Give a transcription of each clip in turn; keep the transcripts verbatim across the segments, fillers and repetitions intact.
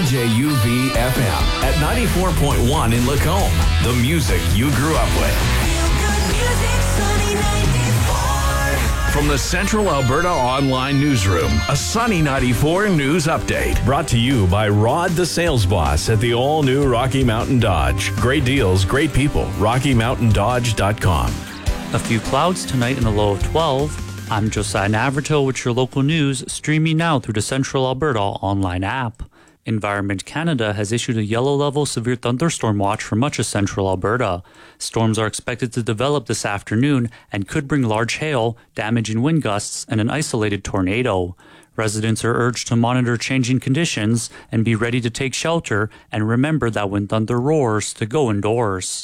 J U V F M at ninety-four point one in Lacombe. The music you grew up with. From the Central Alberta Online Newsroom, a Sunny ninety-four News Update. Brought to you by Rod the Sales Boss at the all-new Rocky Mountain Dodge. Great deals, great people. rocky mountain dodge dot com. A few clouds tonight in a low of twelve. I'm Josiah Navarto with your local news, streaming now through the Central Alberta Online app. Environment Canada has issued a yellow-level severe thunderstorm watch for much of central Alberta. Storms are expected to develop this afternoon and could bring large hail, damaging wind gusts, and an isolated tornado. Residents are urged to monitor changing conditions and be ready to take shelter, and remember that when thunder roars, to go indoors.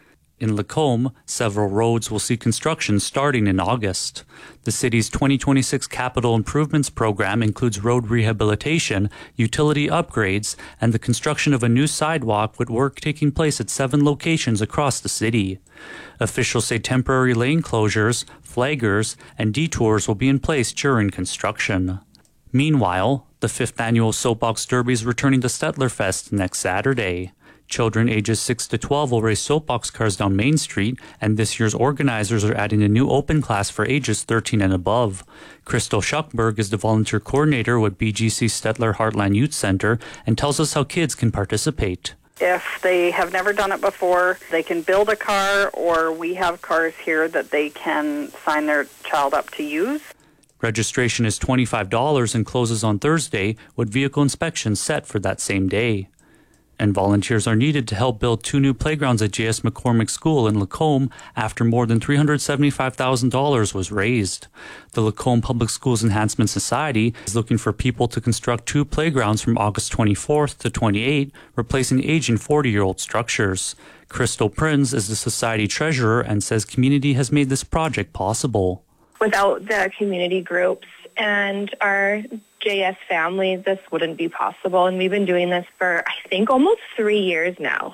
In Lacombe, several roads will see construction starting in August. The city's twenty twenty-six Capital Improvements Program includes road rehabilitation, utility upgrades, and the construction of a new sidewalk with work taking place at seven locations across the city. Officials say temporary lane closures, flaggers, and detours will be in place during construction. Meanwhile, the fifth annual Soapbox Derby is returning to Stettlerfest next Saturday. Children ages six to twelve will race soapbox cars down Main Street, and this year's organizers are adding a new open class for ages thirteen and above. Crystal Schuckberg is the volunteer coordinator with B G C Stettler Heartland Youth Center and tells us how kids can participate. If they have never done it before, they can build a car, or we have cars here that they can sign their child up to use. Registration is twenty-five dollars and closes on Thursday, with vehicle inspections set for that same day. And volunteers are needed to help build two new playgrounds at J S McCormick School in Lacombe after more than three hundred seventy-five thousand dollars was raised. The Lacombe Public Schools Enhancement Society is looking for people to construct two playgrounds from August twenty-fourth to twenty-eighth, replacing aging forty-year-old structures. Crystal Prinz is the society treasurer and says community has made this project possible. Without the community groups and our J S family, this wouldn't be possible. And we've been doing this for, I think, almost three years now.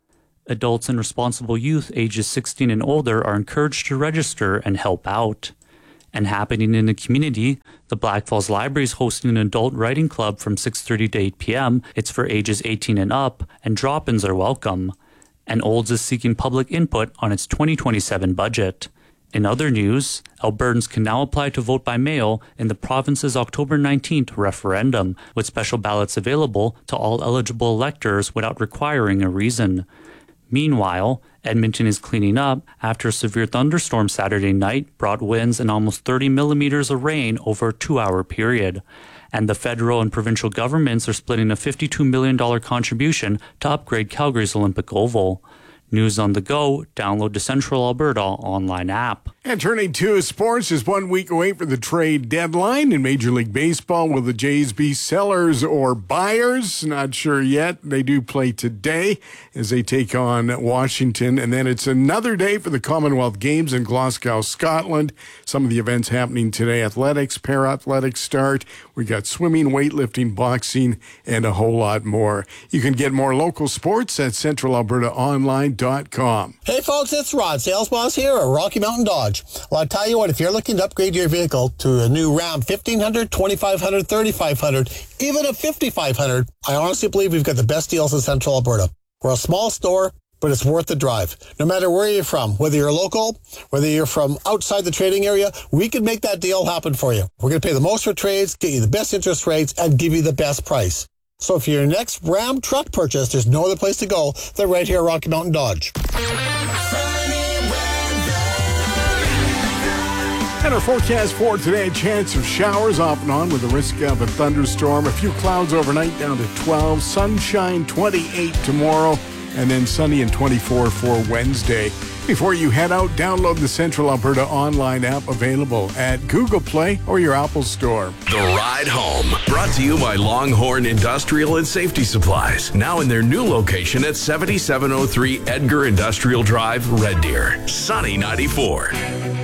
Adults and responsible youth ages sixteen and older are encouraged to register and help out. And happening in the community, the Black Falls Library is hosting an adult writing club from six thirty to eight p.m. It's for ages eighteen and up, and drop-ins are welcome. And Olds is seeking public input on its twenty twenty-seven budget. In other news, Albertans can now apply to vote by mail in the province's October nineteenth referendum, with special ballots available to all eligible electors without requiring a reason. Meanwhile, Edmonton is cleaning up after a severe thunderstorm Saturday night brought winds and almost thirty millimeters of rain over a two-hour period. And the federal and provincial governments are splitting a fifty-two million dollars contribution to upgrade Calgary's Olympic Oval. News on the go, download the Central Alberta Online app. And turning to sports is one week away for the trade deadline in Major League Baseball. Will the Jays be sellers or buyers? Not sure yet. They do play today as they take on Washington. And then it's another day for the Commonwealth Games in Glasgow, Scotland. Some of the events happening today: athletics, para-athletics start. We got swimming, weightlifting, boxing, and a whole lot more. You can get more local sports at central alberta online dot com. Hey folks, it's Rod, sales boss here at Rocky Mountain Dodge. Well, I tell you what, if you're looking to upgrade your vehicle to a new Ram fifteen hundred, twenty-five hundred, thirty-five hundred, even a fifty-five hundred, I honestly believe we've got the best deals in Central Alberta. We're a small store, but it's worth the drive. No matter where you're from, whether you're local, whether you're from outside the trading area, we can make that deal happen for you. We're going to pay the most for trades, get you the best interest rates, and give you the best price. So for your next Ram truck purchase, there's no other place to go than right here at Rocky Mountain Dodge. And our forecast for today, a chance of showers off and on with a risk of a thunderstorm. A few clouds overnight down to twelve. Sunshine twenty-eight tomorrow. And then sunny and twenty-four for Wednesday. Before you head out, download the Central Alberta Online app, available at Google Play or your Apple Store. The Ride Home, brought to you by Longhorn Industrial and Safety Supplies. Now in their new location at seventy-seven oh three Edgar Industrial Drive, Red Deer. Sunny ninety-four.